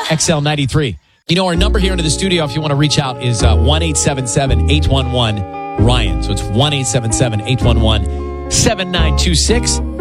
XL93. You know, our number here into the studio, if you want to reach out, is 1-877-811-RYAN. So it's 1-877-811-7926.